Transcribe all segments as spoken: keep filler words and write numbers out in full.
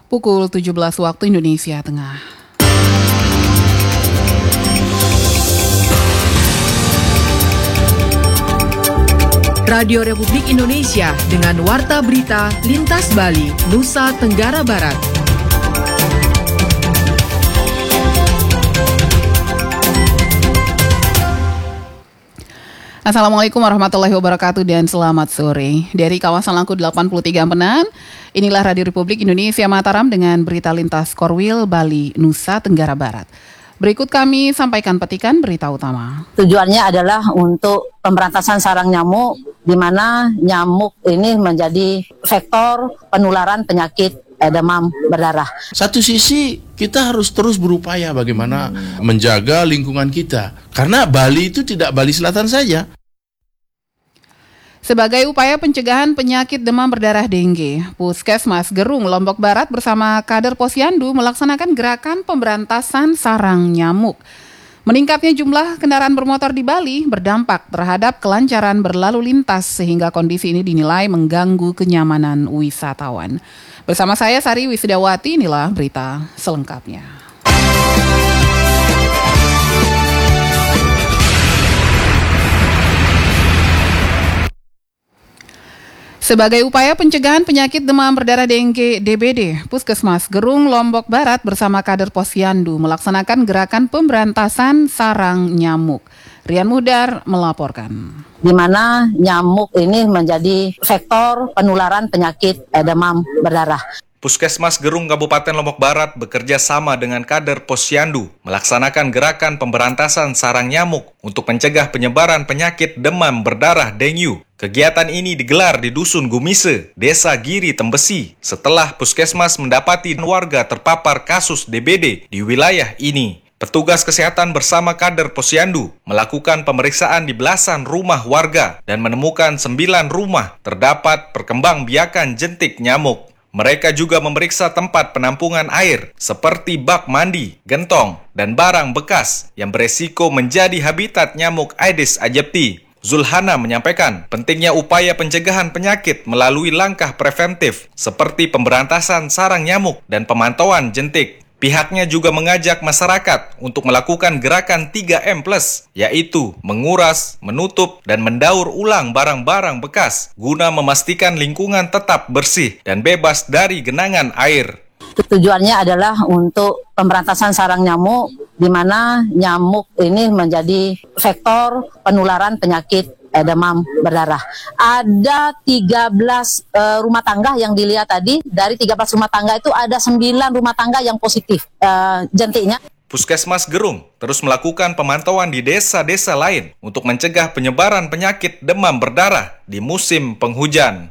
pukul tujuh belas waktu Indonesia Tengah. Radio Republik Indonesia dengan Warta Berita Lintas Bali, Nusa Tenggara Barat. Assalamualaikum warahmatullahi wabarakatuh dan selamat sore. Dari kawasan Langku delapan puluh tiga Empenan, inilah Radio Republik Indonesia Mataram dengan berita lintas Korwil, Bali, Nusa Tenggara Barat. Berikut kami sampaikan petikan berita utama. Tujuannya adalah untuk pemberantasan sarang nyamuk, di mana nyamuk ini menjadi vektor penularan penyakit eh, demam berdarah. Satu sisi kita harus terus berupaya bagaimana menjaga lingkungan kita. Karena Bali itu tidak Bali Selatan saja. Sebagai upaya pencegahan penyakit demam berdarah dengue, Puskesmas Gerung Lombok Barat bersama kader Posyandu melaksanakan gerakan pemberantasan sarang nyamuk. Meningkatnya jumlah kendaraan bermotor di Bali berdampak terhadap kelancaran berlalu lintas sehingga kondisi ini dinilai mengganggu kenyamanan wisatawan. Bersama saya Sari Wisdawati, inilah berita selengkapnya. Sebagai upaya pencegahan penyakit demam berdarah dengue D B D, Puskesmas Gerung Lombok Barat bersama kader Posyandu melaksanakan gerakan pemberantasan sarang nyamuk. Rian Mudar melaporkan. Di mana nyamuk ini menjadi vektor penularan penyakit eh, demam berdarah. Puskesmas Gerung Kabupaten Lombok Barat bekerja sama dengan kader Posyandu melaksanakan gerakan pemberantasan sarang nyamuk untuk mencegah penyebaran penyakit demam berdarah dengue. Kegiatan ini digelar di Dusun Gumise, Desa Giri Tembesi, setelah Puskesmas mendapati warga terpapar kasus D B D di wilayah ini. Petugas kesehatan bersama kader Posyandu melakukan pemeriksaan di belasan rumah warga dan menemukan sembilan rumah terdapat perkembangbiakan jentik nyamuk. Mereka juga memeriksa tempat penampungan air seperti bak mandi, gentong, dan barang bekas yang beresiko menjadi habitat nyamuk Aedes aegypti. Zulhana menyampaikan pentingnya upaya pencegahan penyakit melalui langkah preventif seperti pemberantasan sarang nyamuk dan pemantauan jentik. Pihaknya juga mengajak masyarakat untuk melakukan gerakan tiga M plus, yaitu menguras, menutup, dan mendaur ulang barang-barang bekas guna memastikan lingkungan tetap bersih dan bebas dari genangan air. Tujuannya adalah untuk pemberantasan sarang nyamuk, di mana nyamuk ini menjadi vektor penularan penyakit eh, demam berdarah. Ada tiga belas eh, rumah tangga yang dilihat tadi, dari tiga belas rumah tangga itu ada sembilan rumah tangga yang positif eh, jentiknya. Puskesmas Gerung terus melakukan pemantauan di desa-desa lain untuk mencegah penyebaran penyakit demam berdarah di musim penghujan.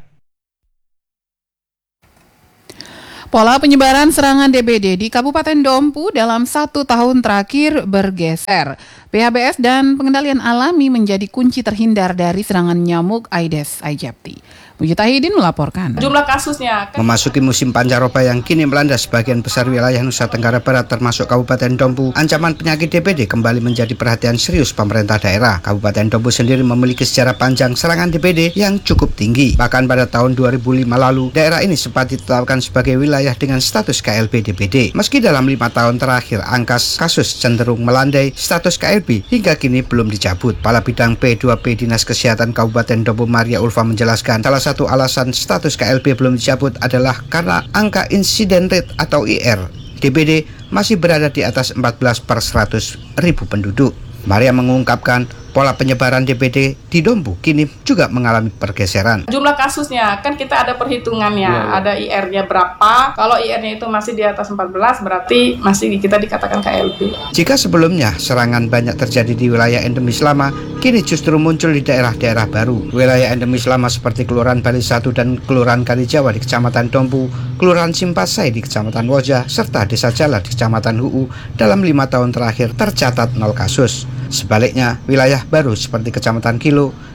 Pola penyebaran serangan D B D di Kabupaten Dompu dalam satu tahun terakhir bergeser. P H B S dan pengendalian alami menjadi kunci terhindar dari serangan nyamuk Aedes aegypti. Mujitahidin melaporkan. Jumlah kasusnya kan? Memasuki musim pancaroba yang kini melanda sebagian besar wilayah Nusa Tenggara Barat termasuk Kabupaten Dompu, ancaman penyakit D B D kembali menjadi perhatian serius pemerintah daerah. Kabupaten Dompu sendiri memiliki sejarah panjang serangan D B D yang cukup tinggi. Bahkan pada tahun dua ribu lima lalu, daerah ini sempat ditetapkan sebagai wilayah dengan status K L B D B D. Meski dalam lima tahun terakhir angka kasus cenderung melandai, status K L B hingga kini belum dicabut. Kepala Bidang P dua P Dinas Kesehatan Kabupaten Dompu Maria Ulfa menjelaskan, salah satu alasan status K L B belum dicabut adalah karena angka insiden rate atau I R D B D masih berada di atas empat belas per seratus ribu penduduk. Maria mengungkapkan pola penyebaran D B D di Dompu kini juga mengalami pergeseran. Jumlah kasusnya kan kita ada perhitungannya, ya, ya. Ada I R-nya berapa. Kalau I R-nya itu masih di atas empat belas berarti masih kita dikatakan K L B. Jika sebelumnya serangan banyak terjadi di wilayah endemis lama, kini justru muncul di daerah-daerah baru. Wilayah endemis lama seperti Kelurahan Bali satu dan Kelurahan Kalijawa di Kecamatan Dompu, Kelurahan Simpasai di Kecamatan Wajah, serta Desa Jala di Kecamatan Huu dalam lima tahun terakhir tercatat nol kasus. Sebaliknya, wilayah baru seperti Kecamatan Kilo,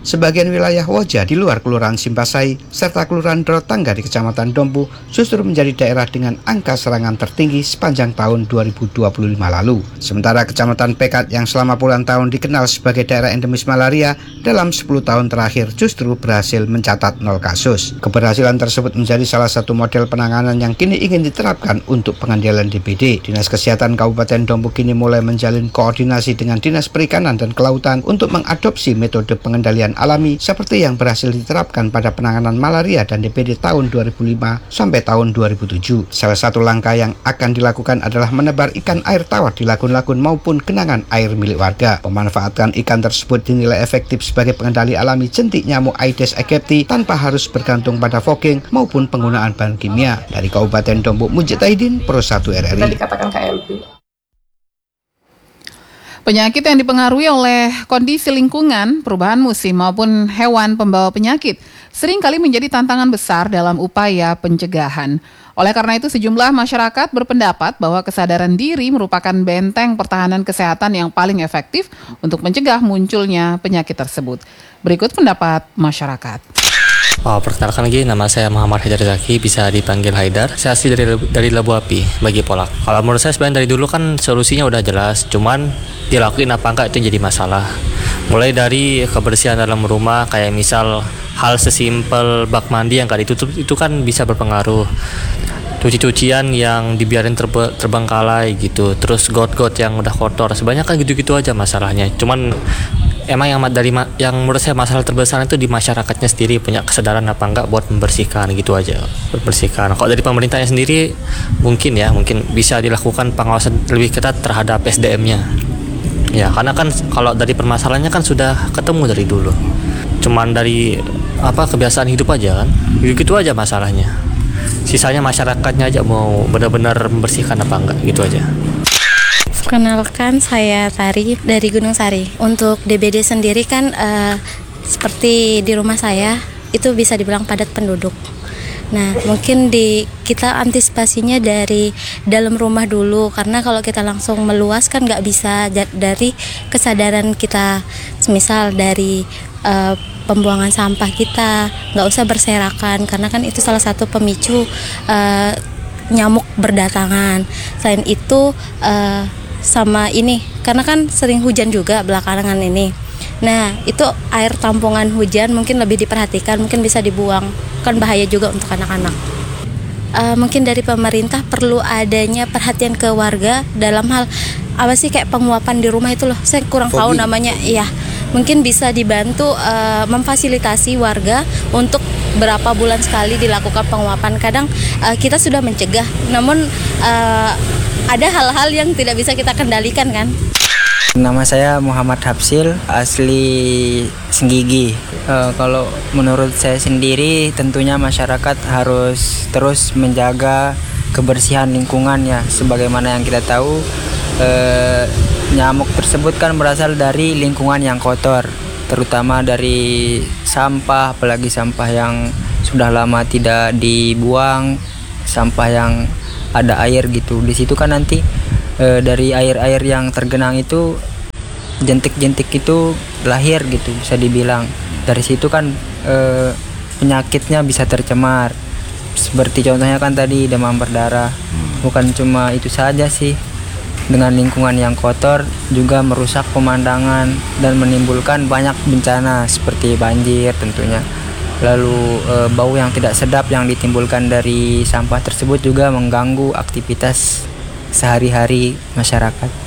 sebagian wilayah Woja di luar Kelurahan Simpasai, serta Kelurahan Dorotangga di Kecamatan Dompu justru menjadi daerah dengan angka serangan tertinggi sepanjang tahun dua ribu dua puluh lima lalu. Sementara Kecamatan Pekat yang selama puluhan tahun dikenal sebagai daerah endemis malaria, dalam sepuluh tahun terakhir justru berhasil mencatat nol kasus. Keberhasilan tersebut menjadi salah satu model penanganan yang kini ingin diterapkan untuk pengendalian D B D. Dinas Kesehatan Kabupaten Dompu kini mulai menjalin koordinasi dengan Dinas Perikanan dan Kelautan untuk mengadopsi metode pengendalian alami seperti yang berhasil diterapkan pada penanganan malaria dan D B D tahun dua ribu lima sampai tahun dua ribu tujuh. Salah satu langkah yang akan dilakukan adalah menebar ikan air tawar di lagun-lagun maupun genangan air milik warga. Pemanfaatan ikan tersebut dinilai efektif sebagai pengendali alami jentik nyamuk Aedes aegypti tanpa harus bergantung pada fogging maupun penggunaan bahan kimia. Dari Kabupaten Dompu, Mujid Aidin, Pro satu R R I. Kita dikatakan K L B. Penyakit yang dipengaruhi oleh kondisi lingkungan, perubahan musim maupun hewan pembawa penyakit seringkali menjadi tantangan besar dalam upaya pencegahan. Oleh karena itu, sejumlah masyarakat berpendapat bahwa kesadaran diri merupakan benteng pertahanan kesehatan yang paling efektif untuk mencegah munculnya penyakit tersebut. Berikut pendapat masyarakat. Oh, perkenalkan lagi, nama saya Muhammad Haidar Zaki, bisa dipanggil Haidar. Saya asli dari dari Labu Api, bagi Polak. Kalau menurut saya sebenarnya dari dulu kan solusinya udah jelas, cuman dilakuin apa enggak itu jadi masalah. Mulai dari kebersihan dalam rumah, kayak misal hal sesimpel bak mandi yang gak ditutup itu kan bisa berpengaruh. Cuci-cucian yang dibiarin terbe- terbengkalai gitu, terus got-got yang udah kotor, sebanyak kan gitu-gitu aja masalahnya. Cuman emang yang dari yang menurut saya masalah terbesar itu di masyarakatnya sendiri, punya kesadaran apa enggak buat membersihkan gitu aja, membersihkan. Kalau dari pemerintahnya sendiri mungkin ya mungkin bisa dilakukan pengawasan lebih ketat terhadap S D M-nya. Ya, karena kan kalau dari permasalahannya kan sudah ketemu dari dulu. Cuman dari apa kebiasaan hidup aja kan. Gitu aja masalahnya. Sisanya masyarakatnya aja mau benar-benar membersihkan apa enggak gitu aja. Perkenalkan, saya Tari dari Gunung Sari. Untuk D B D sendiri kan uh, seperti di rumah saya itu bisa dibilang padat penduduk. Nah, mungkin di kita antisipasinya dari dalam rumah dulu, karena kalau kita langsung meluas kan nggak bisa. Dari kesadaran kita, semisal dari uh, pembuangan sampah kita nggak usah berserakan, karena kan itu salah satu pemicu uh, nyamuk berdatangan. Selain itu uh, sama ini, karena kan sering hujan juga belakangan ini. Nah, itu air tampungan hujan mungkin lebih diperhatikan, mungkin bisa dibuang, kan bahaya juga untuk anak-anak. Uh, mungkin dari pemerintah perlu adanya perhatian ke warga dalam hal apa sih, kayak penguapan di rumah itu loh, saya kurang tahu namanya. Iya, mungkin bisa dibantu uh, memfasilitasi warga untuk berapa bulan sekali dilakukan penguapan. Kadang uh, kita sudah mencegah, namun uh, ada hal-hal yang tidak bisa kita kendalikan kan. Nama saya Muhammad Hapsil, asli Senggigi. E, kalau menurut saya sendiri, tentunya masyarakat harus terus menjaga kebersihan lingkungan ya. Sebagaimana yang kita tahu, e, nyamuk tersebut kan berasal dari lingkungan yang kotor, terutama dari sampah, apalagi sampah yang sudah lama tidak dibuang, sampah yang ada air gitu. Di situ kan nanti e, dari air-air yang tergenang itu jentik-jentik itu lahir gitu, bisa dibilang. Dari situ kan e, penyakitnya bisa tercemar. Seperti contohnya kan tadi demam berdarah. Bukan cuma itu saja sih, dengan lingkungan yang kotor juga merusak pemandangan dan menimbulkan banyak bencana seperti banjir tentunya. Lalu e, bau yang tidak sedap yang ditimbulkan dari sampah tersebut juga mengganggu aktivitas sehari-hari masyarakat.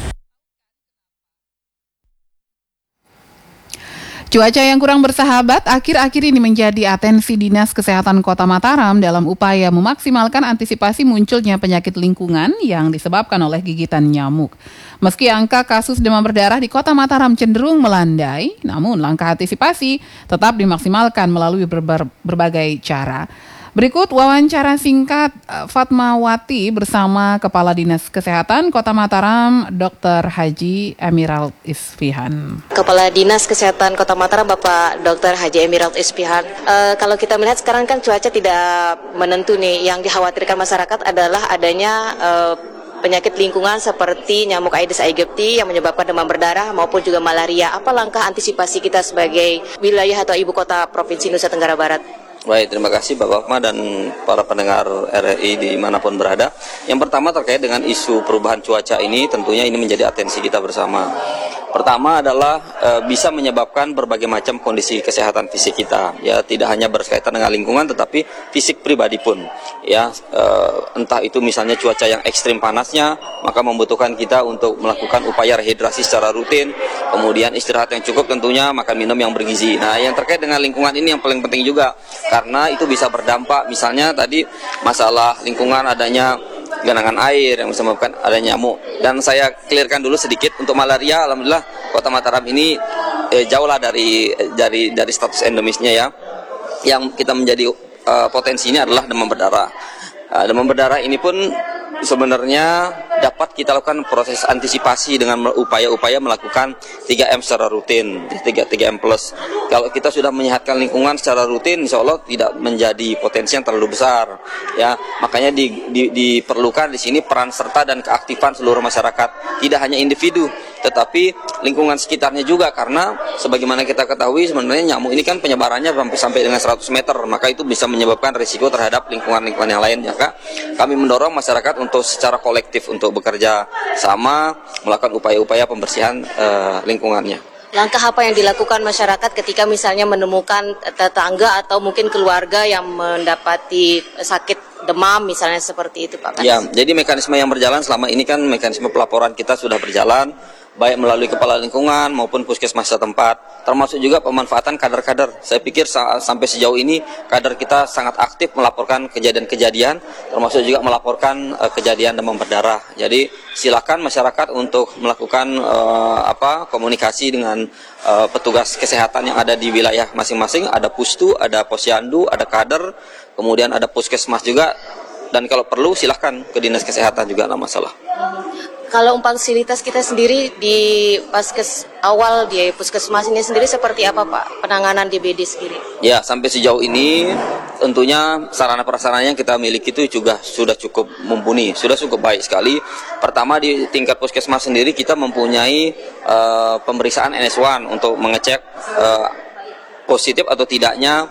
Cuaca yang kurang bersahabat akhir-akhir ini menjadi atensi Dinas Kesehatan Kota Mataram dalam upaya memaksimalkan antisipasi munculnya penyakit lingkungan yang disebabkan oleh gigitan nyamuk. Meski angka kasus demam berdarah di Kota Mataram cenderung melandai, namun langkah antisipasi tetap dimaksimalkan melalui berber- berbagai cara. Berikut wawancara singkat Fatmawati bersama Kepala Dinas Kesehatan Kota Mataram, Dokter Haji Emerald Isfihan. Kepala Dinas Kesehatan Kota Mataram, Bapak Dokter Haji Emerald Isfihan. E, kalau kita melihat sekarang kan cuaca tidak menentu nih. Yang dikhawatirkan masyarakat adalah adanya e, penyakit lingkungan seperti nyamuk Aedes aegypti yang menyebabkan demam berdarah maupun juga malaria. Apa langkah antisipasi kita sebagai wilayah atau ibu kota Provinsi Nusa Tenggara Barat? Baik, terima kasih Bapak Okma dan para pendengar R R I dimanapun berada. Yang pertama terkait dengan isu perubahan cuaca ini, tentunya ini menjadi atensi kita bersama. Pertama adalah e, bisa menyebabkan berbagai macam kondisi kesehatan fisik kita, ya tidak hanya berkaitan dengan lingkungan, tetapi fisik pribadi pun, ya e, entah itu misalnya cuaca yang ekstrim panasnya, maka membutuhkan kita untuk melakukan upaya rehidrasi secara rutin, kemudian istirahat yang cukup tentunya, makan minum yang bergizi. Nah, yang terkait dengan lingkungan ini yang paling penting juga, karena itu bisa berdampak, misalnya tadi masalah lingkungan adanya genangan air yang bisa menyebabkan adanya nyamuk. Dan saya clearkan dulu sedikit untuk malaria, alhamdulillah Kota Mataram ini eh, jauh lah dari dari dari status endemisnya ya. Yang kita menjadi uh, potensi ini adalah demam berdarah. Uh, demam berdarah ini pun sebenarnya dapat kita lakukan proses antisipasi dengan upaya-upaya melakukan tiga M secara rutin, tiga M plus. Kalau kita sudah menyehatkan lingkungan secara rutin, insya Allah tidak menjadi potensi yang terlalu besar. Ya, makanya di, di, diperlukan di sini peran serta dan keaktifan seluruh masyarakat, tidak hanya individu, tetapi lingkungan sekitarnya juga, karena sebagaimana kita ketahui sebenarnya nyamuk ini kan penyebarannya sampai sampai dengan seratus meter, maka itu bisa menyebabkan risiko terhadap lingkungan-lingkungan yang lain. Maka kami mendorong masyarakat untuk secara kolektif untuk bekerja sama melakukan upaya-upaya pembersihan uh, lingkungannya. Langkah apa yang dilakukan masyarakat ketika misalnya menemukan tetangga atau mungkin keluarga yang mendapati sakit demam misalnya seperti itu, Pak? Ya, jadi mekanisme yang berjalan selama ini kan mekanisme pelaporan kita sudah berjalan, baik melalui kepala lingkungan maupun puskesmas setempat, termasuk juga pemanfaatan kader-kader. Saya pikir sa- sampai sejauh ini kader kita sangat aktif melaporkan kejadian-kejadian, termasuk juga melaporkan uh, kejadian demam berdarah. Jadi silakan masyarakat untuk melakukan uh, apa komunikasi dengan uh, petugas kesehatan yang ada di wilayah masing-masing. Ada Pustu, ada Posyandu, ada kader, kemudian ada puskesmas juga. Dan kalau perlu silahkan ke dinas kesehatan juga, tidak masalah. Kalau fasilitas kita sendiri di paskes awal di puskesmas ini sendiri seperti apa, Pak? Penanganan D B D sendiri? Ya, sampai sejauh ini tentunya sarana prasarana yang kita miliki itu juga sudah cukup mumpuni, sudah cukup baik sekali. Pertama di tingkat puskesmas sendiri kita mempunyai uh, pemeriksaan N S satu untuk mengecek uh, positif atau tidaknya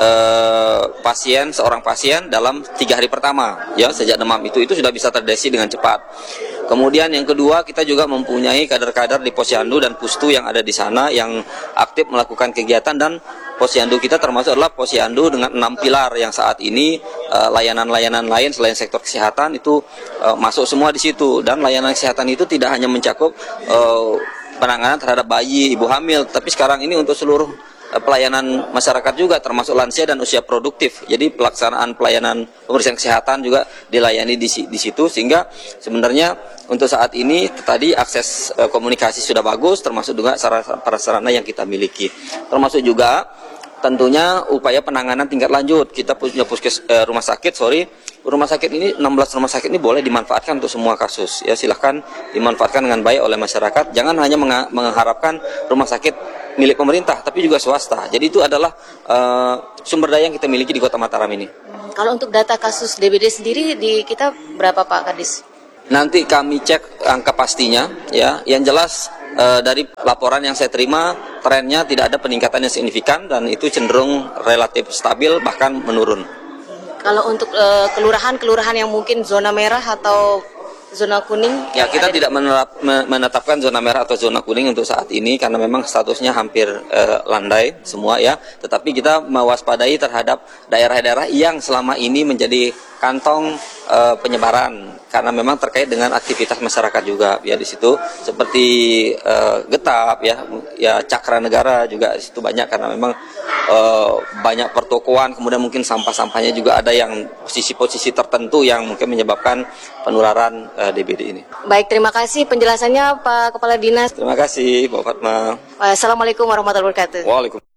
uh, pasien seorang pasien dalam tiga hari pertama, ya sejak demam itu itu sudah bisa terdeteksi dengan cepat. Kemudian yang kedua, kita juga mempunyai kader-kader di Posyandu dan Pustu yang ada di sana yang aktif melakukan kegiatan, dan Posyandu kita termasuk adalah Posyandu dengan enam pilar yang saat ini uh, layanan-layanan lain selain sektor kesehatan itu uh, masuk semua di situ. Dan layanan kesehatan itu tidak hanya mencakup uh, penanganan terhadap bayi, ibu hamil, tapi sekarang ini untuk seluruh pelayanan masyarakat juga, termasuk lansia dan usia produktif. Jadi pelaksanaan pelayanan pemeriksaan kesehatan juga dilayani di, di situ, sehingga sebenarnya untuk saat ini tadi akses e, komunikasi sudah bagus, termasuk juga sarana-sarana yang kita miliki. Termasuk juga tentunya upaya penanganan tingkat lanjut. Kita punya puskes e, rumah sakit, sorry, rumah sakit ini enam belas rumah sakit ini boleh dimanfaatkan untuk semua kasus. Ya, silahkan dimanfaatkan dengan baik oleh masyarakat. Jangan hanya mengharapkan rumah sakit milik pemerintah, tapi juga swasta. Jadi itu adalah uh, sumber daya yang kita miliki di Kota Mataram ini. Kalau untuk data kasus D B D sendiri di kita berapa, Pak Kadis? Nanti kami cek angka pastinya, ya. Yang jelas uh, dari laporan yang saya terima, trennya tidak ada peningkatan yang signifikan dan itu cenderung relatif stabil bahkan menurun. Kalau untuk uh, kelurahan-kelurahan yang mungkin zona merah atau zona kuning? Ya, kita tidak menetap, menetapkan zona merah atau zona kuning untuk saat ini karena memang statusnya hampir eh, landai semua, ya. Tetapi kita mewaspadai terhadap daerah-daerah yang selama ini menjadi kantong eh, penyebaran karena memang terkait dengan aktivitas masyarakat juga, ya di situ seperti eh, Getap, ya, ya Cakra Negara juga di situ banyak karena memang eh, banyak pertokoan, kemudian mungkin sampah-sampahnya juga ada yang posisi-posisi tertentu yang mungkin menyebabkan penularan eh, D B D ini. Baik, terima kasih penjelasannya Pak Kepala Dinas. Terima kasih, Pak Fatma. Assalamualaikum warahmatullahi wabarakatuh. Waalaikumsalam.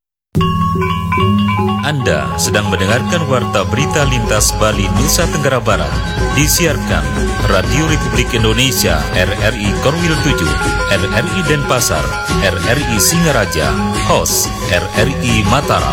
Anda sedang mendengarkan Warta Berita Lintas Bali Nusa Tenggara Barat. Disiarkan Radio Republik Indonesia R R I Korwil tujuh, R R I Denpasar, R R I Singaraja, host R R I Mataram.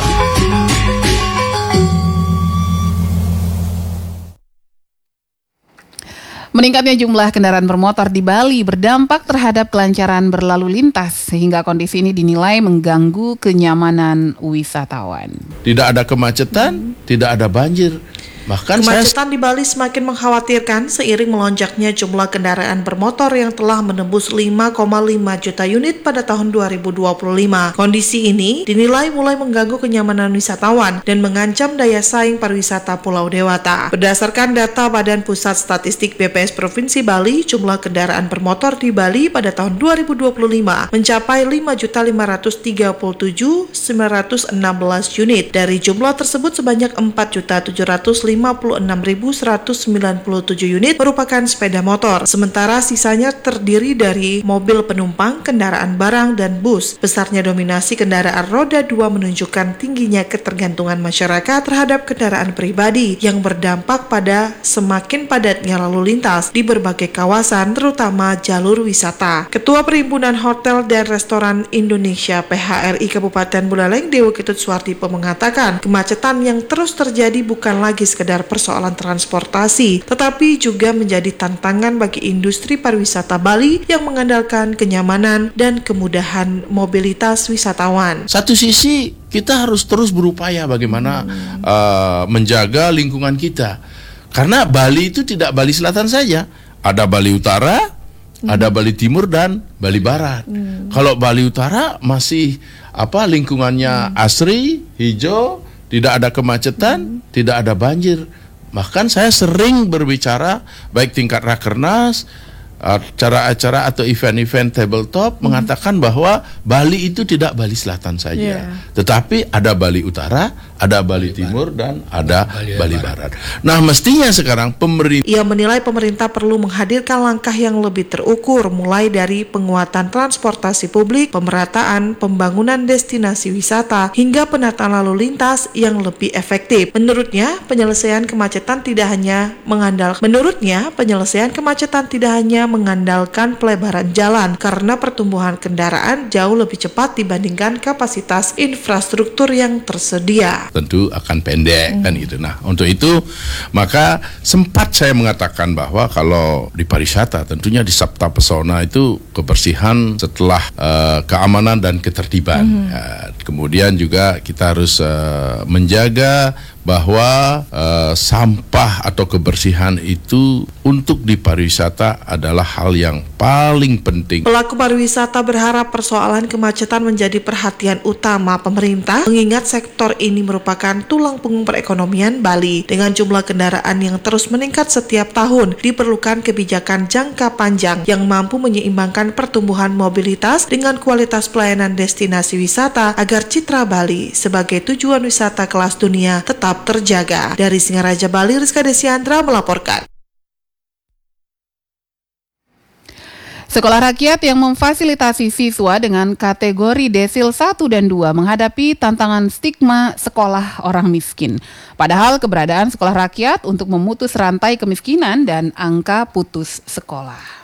Meningkatnya jumlah kendaraan bermotor di Bali berdampak terhadap kelancaran berlalu lintas sehingga kondisi ini dinilai mengganggu kenyamanan wisatawan. Tidak ada kemacetan, hmm. tidak ada banjir. Bahkan kemacetan saya... di Bali semakin mengkhawatirkan seiring melonjaknya jumlah kendaraan bermotor yang telah menembus lima koma lima juta unit pada tahun dua ribu dua puluh lima. Kondisi ini dinilai mulai mengganggu kenyamanan wisatawan dan mengancam daya saing pariwisata Pulau Dewata. Berdasarkan data Badan Pusat Statistik B P S Provinsi Bali, jumlah kendaraan bermotor di Bali pada tahun dua ribu dua puluh lima mencapai lima juta lima ratus tiga puluh tujuh ribu sembilan ratus enam belas unit. Dari jumlah tersebut sebanyak empat juta tujuh ratus lima puluh enam ribu seratus sembilan puluh tujuh unit merupakan sepeda motor, sementara sisanya terdiri dari mobil penumpang, kendaraan barang, dan bus. Besarnya dominasi kendaraan roda dua menunjukkan tingginya ketergantungan masyarakat terhadap kendaraan pribadi yang berdampak pada semakin padatnya lalu lintas di berbagai kawasan, terutama jalur wisata. Ketua Perhimpunan Hotel dan Restoran Indonesia P H R I Kabupaten Buleleng, Dewa Ketut Suwardipo mengatakan, kemacetan yang terus terjadi bukan lagi sekedar persoalan transportasi, tetapi juga menjadi tantangan bagi industri pariwisata Bali yang mengandalkan kenyamanan dan kemudahan mobilitas wisatawan. Satu sisi kita harus terus berupaya bagaimana hmm. uh, menjaga lingkungan kita, karena Bali itu tidak Bali Selatan saja, ada Bali Utara, hmm. ada Bali Timur dan Bali Barat. Hmm. Kalau Bali Utara masih apa lingkungannya hmm. asri, hijau, tidak ada kemacetan, hmm. tidak ada banjir. Bahkan saya sering berbicara baik tingkat rakernas, acara-acara atau event-event tabletop hmm. mengatakan bahwa Bali itu tidak Bali Selatan saja, yeah. tetapi ada Bali Utara, ada Bali, Bali Timur, Barat. dan ada Bali, Bali Barat. Barat. Nah, mestinya sekarang pemerintah... Ia menilai pemerintah perlu menghadirkan langkah yang lebih terukur, mulai dari penguatan transportasi publik, pemerataan pembangunan destinasi wisata, hingga penataan lalu lintas yang lebih efektif. Menurutnya, penyelesaian kemacetan tidak hanya mengandalkan Menurutnya, penyelesaian kemacetan tidak hanya mengandalkan pelebaran jalan, karena pertumbuhan kendaraan jauh lebih cepat dibandingkan kapasitas infrastruktur yang tersedia. Tentu akan pendek hmm. kan gitu. Nah, untuk itu maka sempat saya mengatakan bahwa kalau di pariwisata tentunya di Sabta Pesona itu kebersihan setelah uh, keamanan dan ketertiban. Hmm. Ya, kemudian juga kita harus uh, menjaga bahwa uh, sampah atau kebersihan itu untuk di pariwisata adalah hal yang paling penting. Pelaku pariwisata berharap persoalan kemacetan menjadi perhatian utama pemerintah, mengingat sektor ini merupakan tulang punggung perekonomian Bali. Dengan jumlah kendaraan yang terus meningkat setiap tahun, diperlukan kebijakan jangka panjang yang mampu menyeimbangkan pertumbuhan mobilitas dengan kualitas pelayanan destinasi wisata agar citra Bali sebagai tujuan wisata kelas dunia tetap terjaga. Dari Singaraja Bali, Rizka Desiandra melaporkan. Sekolah rakyat yang memfasilitasi siswa dengan kategori desil satu dan dua menghadapi tantangan stigma sekolah orang miskin. Padahal keberadaan sekolah rakyat untuk memutus rantai kemiskinan dan angka putus sekolah.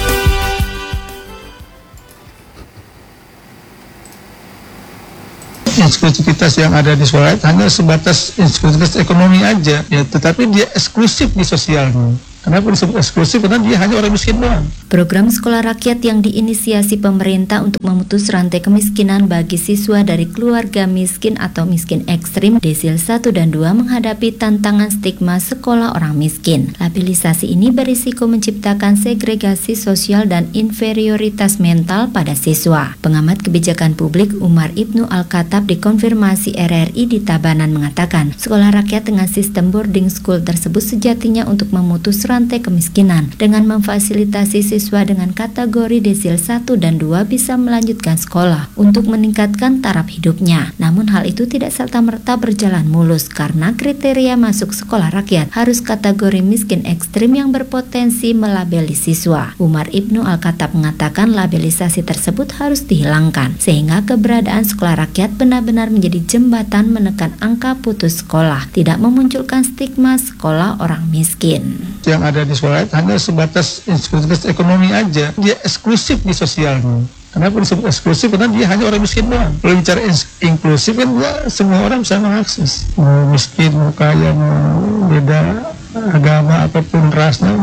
Eksklusivitas yang ada di sekolah hanya sebatas eksklusivitas ekonomi aja, ya, tetapi dia eksklusif di sosialnya. Kenapa disebut eksklusif? Karena dia hanya orang miskin doang. Program sekolah rakyat yang diinisiasi pemerintah untuk memutus rantai kemiskinan bagi siswa dari keluarga miskin atau miskin ekstrim desil satu dan dua menghadapi tantangan stigma sekolah orang miskin. Labelisasi ini berisiko menciptakan segregasi sosial dan inferioritas mental pada siswa. Pengamat kebijakan publik Umar Ibnu Al-Khattab dikonfirmasi R R I di Tabanan mengatakan, sekolah rakyat dengan sistem boarding school tersebut sejatinya untuk memutus rantai kemiskinan dengan memfasilitasi siswa dengan kategori desil satu dan dua bisa melanjutkan sekolah untuk meningkatkan taraf hidupnya. Namun hal itu tidak serta-merta berjalan mulus karena kriteria masuk sekolah rakyat harus kategori miskin ekstrim yang berpotensi melabeli siswa. Umar Ibnu Al-Khattab mengatakan labelisasi tersebut harus dihilangkan sehingga keberadaan sekolah rakyat benar-benar menjadi jembatan menekan angka putus sekolah, tidak memunculkan stigma sekolah orang miskin. Yang ada di sekolah hanya sebatas eksklusivitas ekonomi aja, dia eksklusif di sosialnya. Kenapa disebut eksklusif? Karena dia hanya orang miskin doang. Kalau bicara inklusif kan ya, semua orang bisa mengakses. Mau miskin, mau kaya, mau beda agama apapun rasnya boleh masuk.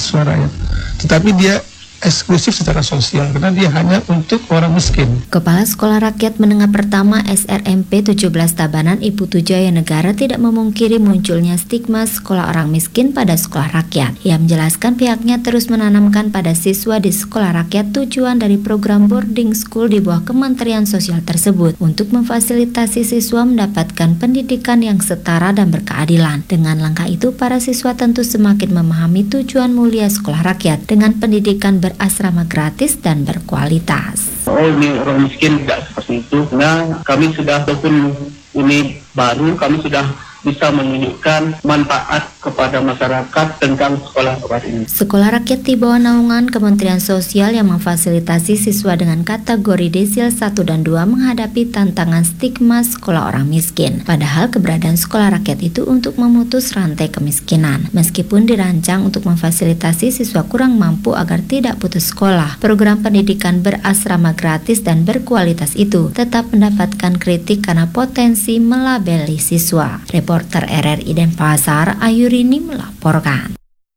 mahasiswa rakyat. Tetapi dia eksklusif secara sosial karena dia hanya untuk orang miskin. Kepala Sekolah Rakyat Menengah Pertama S R M P tujuh belas Tabanan Ibu Tujaya Negara tidak memungkiri munculnya stigma sekolah orang miskin pada sekolah rakyat. Ia menjelaskan pihaknya terus menanamkan pada siswa di sekolah rakyat tujuan dari program boarding school di bawah Kementerian Sosial tersebut untuk memfasilitasi siswa mendapatkan pendidikan yang setara dan berkeadilan. Dengan langkah itu, para siswa tentu semakin memahami tujuan mulia sekolah rakyat dengan pendidikan ber asrama gratis dan berkualitas. Oh, ini orang miskin tidak seperti itu. Nah, kami sudah ataupun ini baru kami sudah bisa menunjukkan manfaat kepada masyarakat tentang sekolah rakyat ini. Sekolah rakyat di bawah naungan Kementerian Sosial yang memfasilitasi siswa dengan kategori desil satu dan dua menghadapi tantangan stigma sekolah orang miskin. Padahal keberadaan sekolah rakyat itu untuk memutus rantai kemiskinan. Meskipun dirancang untuk memfasilitasi siswa kurang mampu agar tidak putus sekolah, program pendidikan berasrama gratis dan berkualitas itu tetap mendapatkan kritik karena potensi melabeli siswa. Reporter R R I Denpasar, Ayurini melaporkan.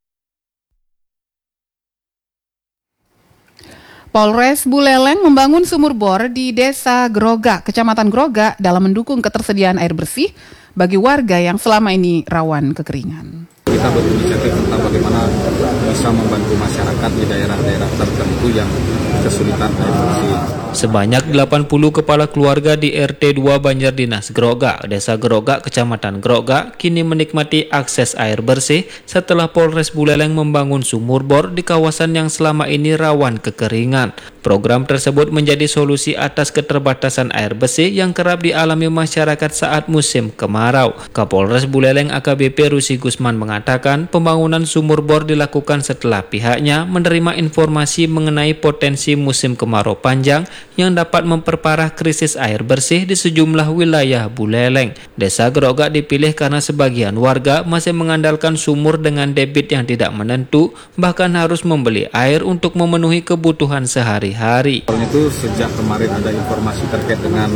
Polres Buleleng membangun sumur bor di Desa Grogak, Kecamatan Grogak dalam mendukung ketersediaan air bersih bagi warga yang selama ini rawan kekeringan. Kita berinisiatif tentang bagaimana bisa membantu masyarakat di daerah-daerah tertentu yang kesulitan air bersih. Sebanyak delapan puluh kepala keluarga di R T dua Banjardinas Grogak, Desa Grogak, Kecamatan Grogak, kini menikmati akses air bersih setelah Polres Buleleng membangun sumur bor di kawasan yang selama ini rawan kekeringan. Program tersebut menjadi solusi atas keterbatasan air bersih yang kerap dialami masyarakat saat musim kemarau. Kapolres Buleleng A K B P Rusi Gusman mengatakan pembangunan sumur bor dilakukan setelah pihaknya menerima informasi mengenai potensi musim kemarau panjang yang dapat memperparah krisis air bersih di sejumlah wilayah Buleleng. Desa Grogak dipilih karena sebagian warga masih mengandalkan sumur dengan debit yang tidak menentu, bahkan harus membeli air untuk memenuhi kebutuhan sehari-hari. Itu sejak kemarin ada informasi terkait dengan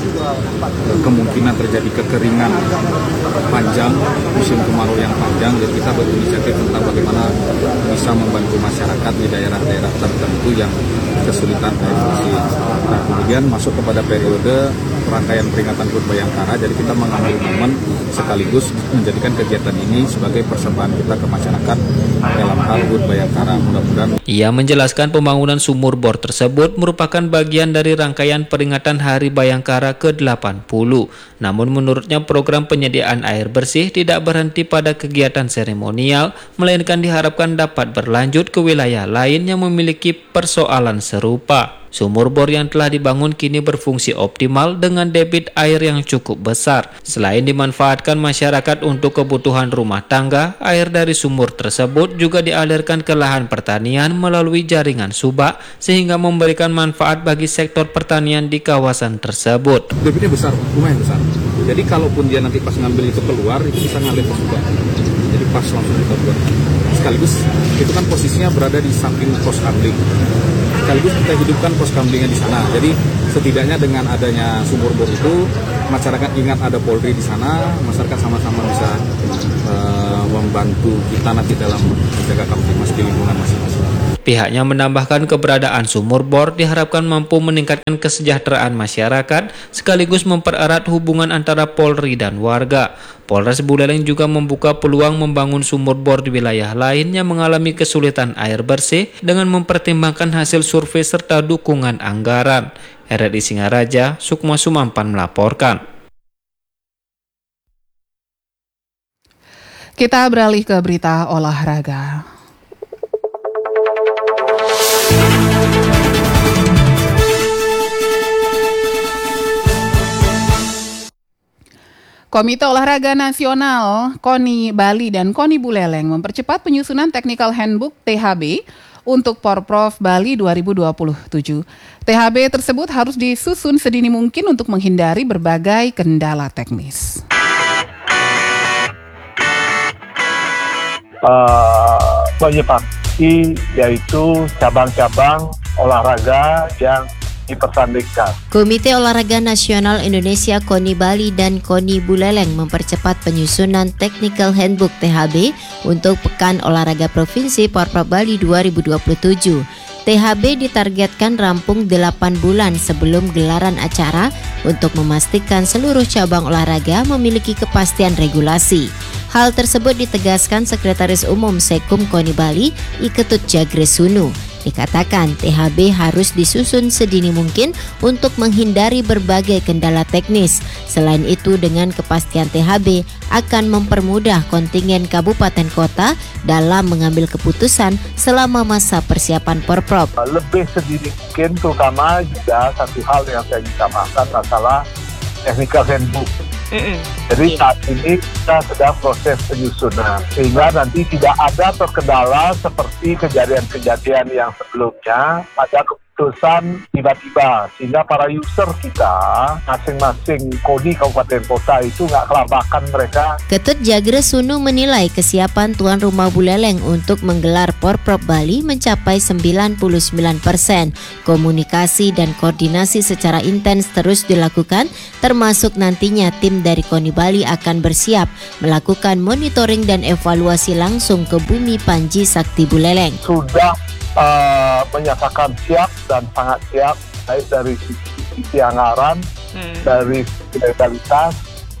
kemungkinan terjadi kekeringan panjang, musim kemarau yang panjang, jadi kita berinisiatif tentang bagaimana bisa membantu masyarakat di daerah-daerah tertentu yang kesulitan air bersih. Nah, kemudian masuk kepada periode rangkaian peringatan H U T Bayangkara, jadi kita mengambil momen sekaligus menjadikan kegiatan ini sebagai persembahan kita ke masyarakat dalam hal H U T Bayangkara. Mudah-mudahan. Ia menjelaskan pembangunan sumur bor tersebut merupakan bagian dari rangkaian peringatan Hari Bayangkara ke delapan puluh. Namun menurutnya program penyediaan air bersih tidak berhenti pada kegiatan seremonial, melainkan diharapkan dapat berlanjut ke wilayah lain yang memiliki persoalan serupa. Sumur bor yang telah dibangun kini berfungsi optimal dengan debit air yang cukup besar. Selain dimanfaatkan masyarakat untuk kebutuhan rumah tangga, air dari sumur tersebut juga dialirkan ke lahan pertanian melalui jaringan subak sehingga memberikan manfaat bagi sektor pertanian di kawasan tersebut. Debitnya besar, lumayan besar. Jadi kalaupun dia nanti pas ngambil itu keluar, itu bisa ngalir ke subak. Jadi pas langsung kita buat. Sekaligus itu kan posisinya berada di samping pos kamling. Sekaligus kita hidupkan pos kamlingnya di sana. Jadi setidaknya dengan adanya sumur bor itu, masyarakat ingat ada Polri di sana, masyarakat sama-sama bisa uh, membantu kita nanti dalam menjaga kamtipmas di lingkungan masing-masing. Pihaknya menambahkan keberadaan sumur bor diharapkan mampu meningkatkan kesejahteraan masyarakat sekaligus mempererat hubungan antara Polri dan warga. Polres Buleleng juga membuka peluang membangun sumur bor di wilayah lain yang mengalami kesulitan air bersih dengan mempertimbangkan hasil survei serta dukungan anggaran. R R I Singaraja, Sukma Sumampan melaporkan. Kita beralih ke berita olahraga. Komite Olahraga Nasional KONI Bali dan KONI Buleleng mempercepat penyusunan Technical Handbook T H B untuk Porprov Bali dua ribu dua puluh tujuh. T H B tersebut harus disusun sedini mungkin untuk menghindari berbagai kendala teknis. Uh, menyepakati yaitu cabang-cabang olahraga yang dipersandingkan. Komite Olahraga Nasional Indonesia KONI Bali dan KONI Buleleng mempercepat penyusunan Technical Handbook T H B untuk Pekan Olahraga Provinsi Porprov Bali dua ribu dua puluh tujuh. T H B ditargetkan rampung delapan bulan sebelum gelaran acara untuk memastikan seluruh cabang olahraga memiliki kepastian regulasi. Hal tersebut ditegaskan Sekretaris Umum Sekum KONI Bali, I Ketut Jagresunu. Dikatakan T H B harus disusun sedini mungkin untuk menghindari berbagai kendala teknis. Selain itu, dengan kepastian T H B akan mempermudah kontingen kabupaten kota dalam mengambil keputusan selama masa persiapan Porprov. Lebih sedini mungkin, terutama juga satu hal yang saya utamakan masalah technical handbook. Mm-mm. Jadi saat ini kita sedang proses penyusunan sehingga nanti tidak ada terkendala seperti kejadian-kejadian yang sebelumnya pada keputusan tiba-tiba, sehingga para user kita masing-masing KONI kabupaten kota itu nggak kelabakan mereka. Ketut Jagresunu menilai kesiapan tuan rumah Buleleng untuk menggelar Porprov Bali mencapai sembilan puluh sembilan persen. Komunikasi dan koordinasi secara intens terus dilakukan, termasuk nantinya tim dari KONI Bali akan bersiap melakukan monitoring dan evaluasi langsung ke Bumi Panji Sakti Buleleng. Sudah uh, menyatakan siap dan sangat siap, baik dari sisi anggaran, hmm. dari legalitas,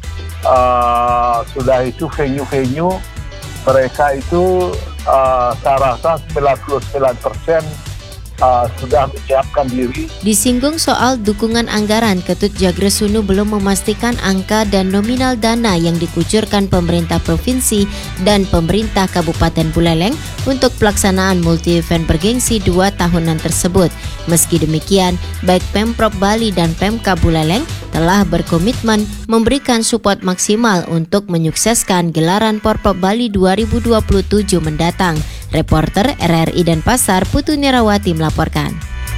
uh, sudah itu venue-venue mereka itu uh, saya rasa sembilan puluh sembilan persen Uh, sudah menyiapkan diri. Disinggung soal dukungan anggaran, Ketut Jagresunu belum memastikan angka dan nominal dana yang dikucurkan pemerintah provinsi dan pemerintah Kabupaten Buleleng untuk pelaksanaan multi-event bergengsi dua tahunan tersebut. Meski demikian, baik Pemprov Bali dan Pemkab Buleleng telah berkomitmen memberikan support maksimal untuk menyukseskan gelaran Porprov Bali dua ribu dua puluh tujuh mendatang. Reporter R R I Denpasar Putu Nirawati melaporkan.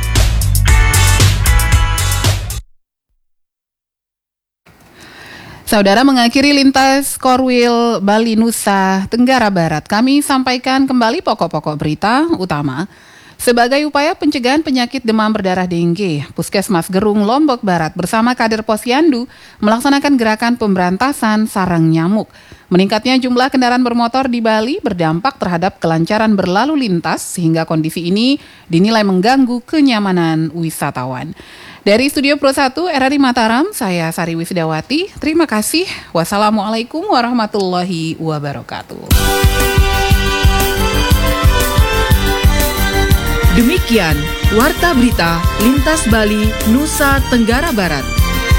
Saudara, mengakhiri lintas Korwil Bali Nusa Tenggara Barat, kami sampaikan kembali pokok-pokok berita utama. Sebagai upaya pencegahan penyakit demam berdarah dengue, Puskesmas Gerung Lombok Barat bersama kader Posyandu melaksanakan gerakan pemberantasan sarang nyamuk. Meningkatnya jumlah kendaraan bermotor di Bali berdampak terhadap kelancaran berlalu lintas sehingga kondisi ini dinilai mengganggu kenyamanan wisatawan. Dari Studio Pro satu R R I Mataram, saya Sari Wisdawati. Terima kasih. Wassalamualaikum warahmatullahi wabarakatuh. Demikian Warta Berita Lintas Bali Nusa Tenggara Barat.